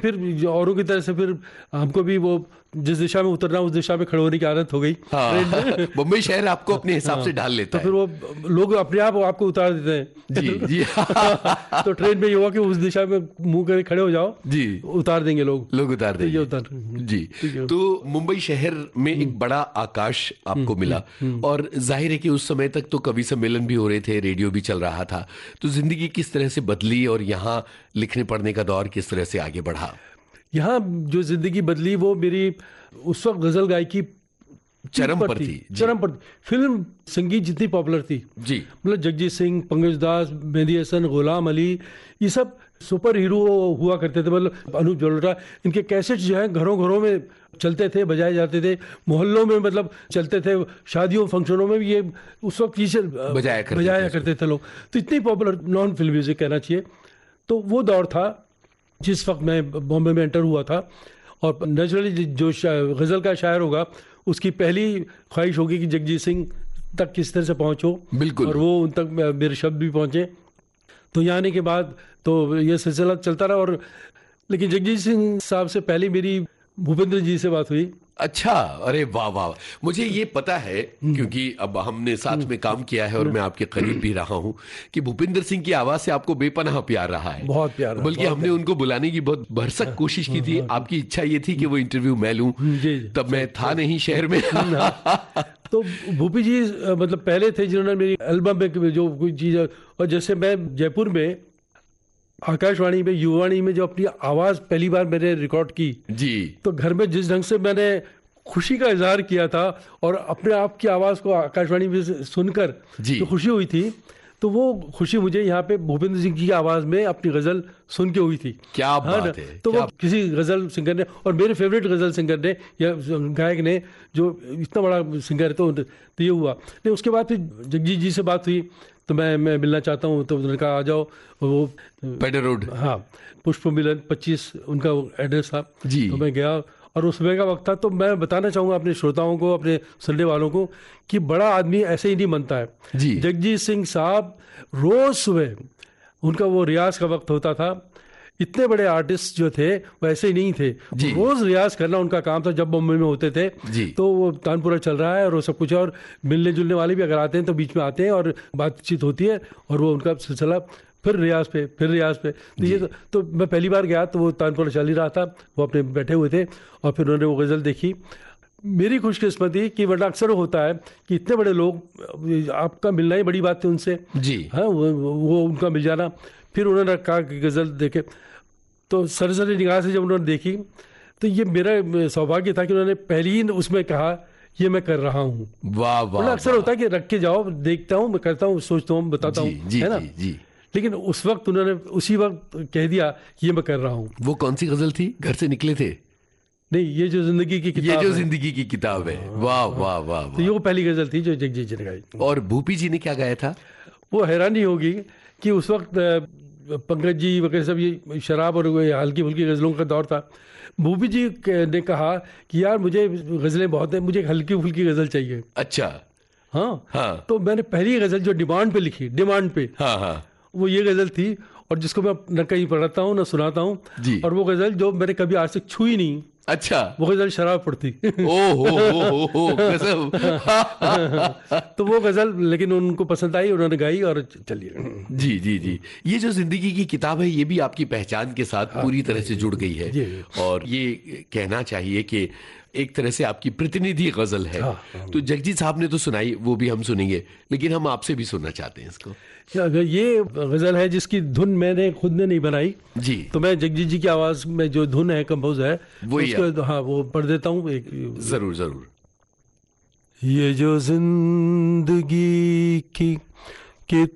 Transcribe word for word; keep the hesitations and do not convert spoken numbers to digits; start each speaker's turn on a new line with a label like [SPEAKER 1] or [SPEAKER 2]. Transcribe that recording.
[SPEAKER 1] फिर औरों की तरह से फिर हमको भी वो जिस दिशा में उतरना उस दिशा में खड़े होने की आदत हो गई।
[SPEAKER 2] हाँ, मुंबई शहर आपको अपने हिसाब
[SPEAKER 1] हाँ,
[SPEAKER 2] से ढाल लेता
[SPEAKER 1] तो
[SPEAKER 2] है।
[SPEAKER 1] फिर वो लोग अपने आप आपको उतार देते हैं।
[SPEAKER 2] जी जी
[SPEAKER 1] तो ट्रेन में ये हुआ कि उस दिशा में मुंह करके खड़े हो जाओ,
[SPEAKER 2] जी,
[SPEAKER 1] उतार देंगे लोग
[SPEAKER 2] लोग उतार
[SPEAKER 1] तो ये
[SPEAKER 2] देंगे
[SPEAKER 1] उतार
[SPEAKER 2] जी। तो मुंबई शहर में एक बड़ा आकाश आपको मिला, और जाहिर है कि उस समय तक तो कवि सम्मेलन भी हो रहे थे, रेडियो भी चल रहा था। तो जिंदगी किस तरह से बदली और यहाँ लिखने पढ़ने का दौर किस तरह से आगे बढ़ा?
[SPEAKER 1] यहाँ जो जिंदगी बदली वो मेरी उस वक्त गजल गायकी
[SPEAKER 2] चरम पर थी,
[SPEAKER 1] चरम पर। फिल्म संगीत जितनी पॉपुलर थी
[SPEAKER 2] जी,
[SPEAKER 1] मतलब जगजीत सिंह, पंकज दास, मेहंदी हसन, गुलाम अली, ये सब सुपर हीरो हुआ करते थे। मतलब अनूप जलोटा, इनके कैसेट जो है घरों घरों में चलते थे, बजाए जाते थे, मोहल्लों में मतलब चलते थे, शादियों फंक्शनों में भी ये उस वक्त चीजें
[SPEAKER 2] बजाया करते
[SPEAKER 1] बजाया
[SPEAKER 2] थे
[SPEAKER 1] करते थे लोग। तो इतनी पॉपुलर नॉन फिल्म म्यूजिक कहना चाहिए। तो वो दौर था जिस वक्त मैं बॉम्बे में एंटर हुआ था। और नेचुरली जो गज़ल का शायर होगा उसकी पहली ख्वाहिश होगी कि जगजीत सिंह तक किस तरह से पहुंचो,
[SPEAKER 2] बिल्कुल,
[SPEAKER 1] और वो उन तक मेरे शब्द भी पहुंचे। तो यहाँ आने के बाद तो ये सिलसिला चलता रहा। और लेकिन जगजीत सिंह साहब से पहले मेरी भूपेंद्र जी से बात हुई।
[SPEAKER 2] अच्छा, अरे वाह वाह, मुझे ये पता है क्योंकि अब हमने साथ में काम किया है और मैं आपके करीब भी रहा हूँ कि भूपेंद्र सिंह की आवाज से आपको बेपनाह प्यार रहा है,
[SPEAKER 1] बहुत प्यार,
[SPEAKER 2] बल्कि हमने उनको बुलाने की बहुत भरसक कोशिश की थी। आपकी इच्छा ये थी कि वो इंटरव्यू मैं लूं, तब मैं था नहीं शहर में।
[SPEAKER 1] तो भूपी जी मतलब पहले थे जिन्होंने मेरी एल्बम में जो कोई चीज, और जैसे मैं जयपुर में आकाशवाणी में युवाणी में जो अपनी आवाज पहली बार मैंने रिकॉर्ड की
[SPEAKER 2] जी,
[SPEAKER 1] तो घर में जिस ढंग से मैंने खुशी का इजहार किया था और अपने आप की आवाज को आकाशवाणी में सुनकर जो खुशी हुई थी, तो वो खुशी मुझे यहाँ पे भूपेंद्र सिंह की आवाज में अपनी गजल सुन के हुई थी।
[SPEAKER 2] क्या बात है।
[SPEAKER 1] तो वो किसी गजल सिंगर ने, और मेरे फेवरेट गजल सिंगर ने या गायक ने जो इतना बड़ा सिंगर है, तो, तो ये हुआ। नहीं, उसके बाद फिर जगजीत जी से बात हुई तो मैं मैं मिलना चाहता हूँ, तो उन्होंने कहा आ जाओ। वो
[SPEAKER 2] पेडर रोड,
[SPEAKER 1] हाँ, पुष्प मिलन पच्चीस उनका एड्रेस था
[SPEAKER 2] जी।
[SPEAKER 1] तो मैं गया और उस समय का वक्त था। तो मैं बताना चाहूँगा अपने श्रोताओं को, अपने सुनने वालों को कि बड़ा आदमी ऐसे ही नहीं बनता है
[SPEAKER 2] जी।
[SPEAKER 1] जगजीत सिंह साहब रोज सुबह उनका वो रियाज का वक्त होता था। इतने बड़े आर्टिस्ट जो थे वो ऐसे ही नहीं थे, रोज रियाज करना उनका काम था। जब बॉम्बे में होते थे तो वो तानपुरा चल रहा है और वो सब कुछ, और मिलने जुलने वाले भी अगर आते हैं तो बीच में आते हैं और बातचीत होती है, और वो उनका सिलसिला फिर रियाज पे फिर रियाज पे। तो ये तो, तो मैं पहली बार गया तो वो तानपुरा चल ही रहा था, वो अपने बैठे हुए थे और फिर उन्होंने वो गज़ल देखी। मेरी खुशकिस्मती कि वरना अक्सर होता है कि इतने बड़े लोग, आपका मिलना ही बड़ी बात थी उनसे जी, हाँ, वो, वो उनका मिल जाना। फिर उन्होंने कहा कि गज़ल देखे, तो सरसरी निगाह से जब उन्होंने देखी तो ये मेरा सौभाग्य था कि उन्होंने पहली ही उसमें कहा ये मैं कर रहा हूँ।
[SPEAKER 2] वाह वाह,
[SPEAKER 1] अक्सर होता है कि रख के जाओ, देखता हूँ, मैं करता हूँ, सोचता हूँ, बताता हूँ, है ना जी। लेकिन उस वक्त उन्होंने उसी वक्त कह दिया ये मैं कर रहा हूँ।
[SPEAKER 2] वो कौन सी गजल थी? घर से निकले थे?
[SPEAKER 1] नहीं, ये जो जिंदगी की किताब,
[SPEAKER 2] ये जो जिंदगी की किताब है। वाह वाह वाह,
[SPEAKER 1] तो ये वो पहली गजल थी जो जगजीत जी ने गाई।
[SPEAKER 2] और भूपी जी ने क्या गाया था?
[SPEAKER 1] वो हैरानी होगी कि उस वक्त पंकज जी वगैरह सब ये शराब और हल्की फुल्की गजलों का दौर था। भूपी जी ने कहा कि यार मुझे गजलें बहुत है, मुझे हल्की फुल्की गजल चाहिए।
[SPEAKER 2] अच्छा,
[SPEAKER 1] हाँ
[SPEAKER 2] हाँ।
[SPEAKER 1] तो मैंने पहली गजल जो डिमांड पे लिखी, डिमांड पे, हाँ हाँ, वो ये गजल थी, और जिसको मैं न कहीं पढ़ाता हूँ न सुनाता हूँ, और वो गजल जो मैंने कभी आज तक छुई नहीं।
[SPEAKER 2] अच्छा,
[SPEAKER 1] वो गजल शराब पड़ती।
[SPEAKER 2] ओहो हो हो गजल।
[SPEAKER 1] तो वो गजल लेकिन उनको पसंद आई, उन्होंने गाई और चलिए।
[SPEAKER 2] जी जी जी, ये जो जिंदगी की किताब है ये भी आपकी पहचान के साथ हाँ, पूरी तरह से जुड़ गई है, और ये कहना चाहिए कि एक तरह से आपकी प्रतिनिधि गजल है। हाँ, हाँ, तो जगजीत साहब ने तो सुनाई, वो भी हम सुनेंगे, लेकिन हम आपसे भी सुनना चाहते हैं इसको।
[SPEAKER 1] ये गजल है जिसकी धुन मैंने खुद ने नहीं बनाई
[SPEAKER 2] जी,
[SPEAKER 1] तो मैं जगजीत जी की आवाज में जो धुन है, कंपोज है,
[SPEAKER 2] वो
[SPEAKER 1] उसको हाँ वो पढ़ देता हूँ एक।
[SPEAKER 2] जरूर जरूर।
[SPEAKER 1] ये जो जिंदगी की